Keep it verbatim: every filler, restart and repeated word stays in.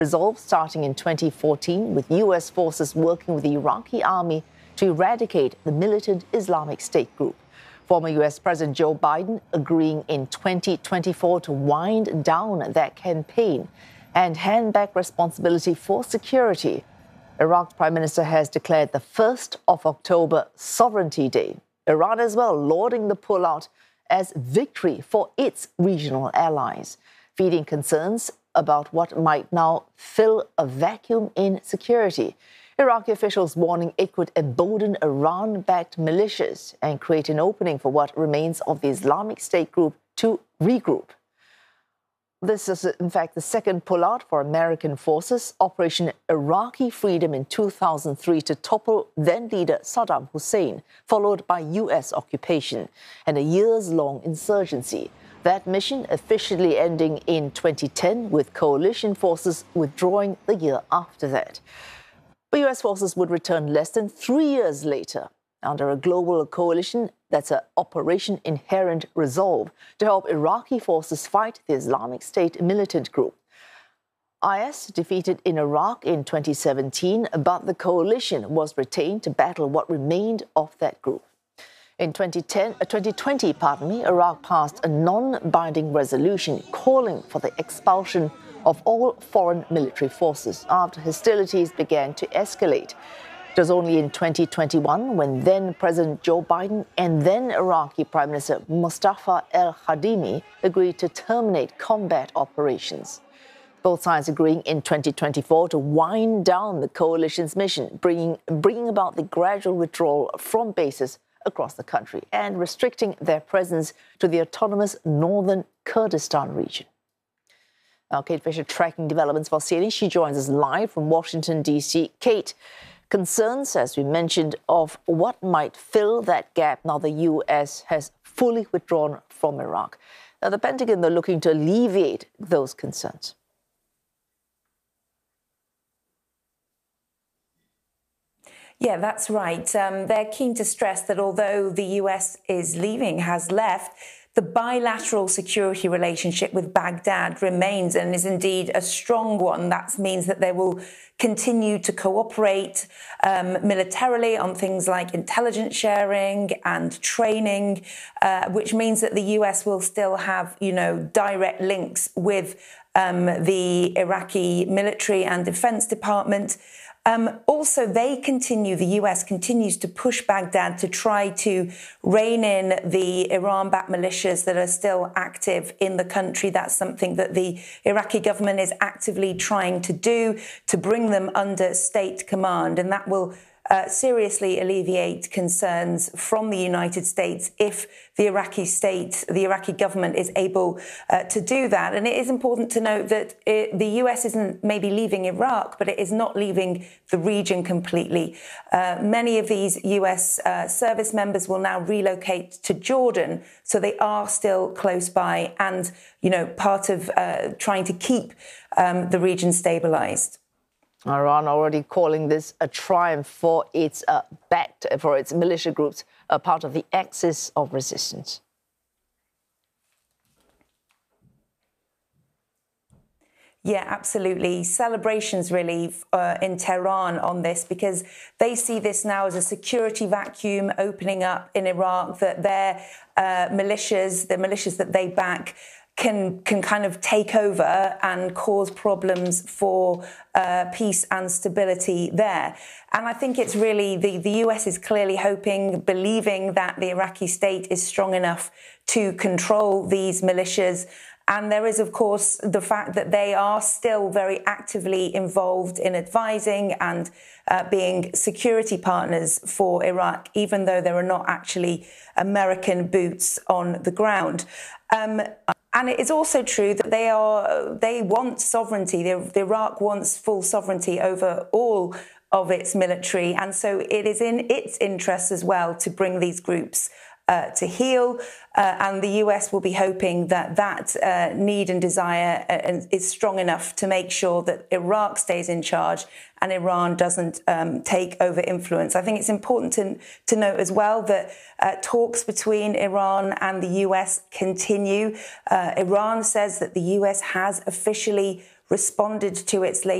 Resolve starting in twenty fourteen, with U S forces working with the Iraqi army to eradicate the militant Islamic State group. Former U S President Joe Biden agreeing in twenty twenty-four to wind down that campaign and hand back responsibility for security. Iraq's Prime Minister has declared the first of October Sovereignty Day. Iran as well lauding the pullout as victory for its regional allies, feeding concerns about what might now fill a vacuum in security. Iraqi officials warning it could embolden Iran-backed militias and create an opening for what remains of the Islamic State group to regroup. This is, in fact, the second pullout for American forces, Operation Iraqi Freedom in two thousand three to topple then-leader Saddam Hussein, followed by U S occupation and a years-long insurgency. That mission officially ending in twenty ten, with coalition forces withdrawing the year after that. But U S forces would return less than three years later under a global coalition that's an Operation Inherent Resolve to help Iraqi forces fight the Islamic State militant group. I S defeated in Iraq in twenty seventeen, but the coalition was retained to battle what remained of that group. In twenty ten, uh, twenty twenty, pardon me, Iraq passed a non-binding resolution calling for the expulsion of all foreign military forces after hostilities began to escalate. It was only in twenty twenty-one when then President Joe Biden and then Iraqi Prime Minister Mustafa al-Kadhimi agreed to terminate combat operations. Both sides agreeing in twenty twenty-four to wind down the coalition's mission, bringing, bringing about the gradual withdrawal from bases across the country and restricting their presence to the autonomous northern Kurdistan region. Now, Kate Fisher tracking developments for C N N. She joins us live from Washington, D C. Kate, concerns, as we mentioned, of what might fill that gap now the U S has fully withdrawn from Iraq. Now, the Pentagon, they're looking to alleviate those concerns. Yeah, that's right. Um, they're keen to stress that although the U S is leaving, has left, the bilateral security relationship with Baghdad remains and is indeed a strong one. That means that they will continue to cooperate um, militarily on things like intelligence sharing and training, uh, which means that the U S will still have, you know, direct links with um, the Iraqi military and defense department. Um, also, they continue, the U S continues to push Baghdad to try to rein in the Iran-backed militias that are still active in the country. That's something that the Iraqi government is actively trying to do, to bring them under state command. And that will Uh, seriously alleviate concerns from the United States if the Iraqi state, the Iraqi government is able uh, to do that. And it is important to note that it, the U S isn't maybe leaving Iraq, but it is not leaving the region completely. Uh, many of these U S uh, service members will now relocate to Jordan, so they are still close by and, you know, part of uh, trying to keep um, the region stabilized. Iran already calling this a triumph for its uh, backed for its militia groups, a part of the axis of resistance. Yeah, absolutely. Celebrations really uh, in Tehran on this, because they see this now as a security vacuum opening up in Iraq, that their uh, militias, the militias that they back, can can kind of take over and cause problems for uh, peace and stability there. And I think it's really, the, the U S is clearly hoping, believing that the Iraqi state is strong enough to control these militias. And there is, of course, the fact that they are still very actively involved in advising and uh, being security partners for Iraq, even though there are not actually American boots on the ground. Um, And it is also true that they are they want sovereignty. The, the Iraq wants full sovereignty over all of its military. And so it is in its interest as well to bring these groups uh, to heel. Uh, and the U S will be hoping that that uh, need and desire uh, is strong enough to make sure that Iraq stays in charge and Iran doesn't um, take over influence. I think it's important to, to note as well that uh, talks between Iran and the U S continue. Uh, Iran says that the U S has officially responded to its latest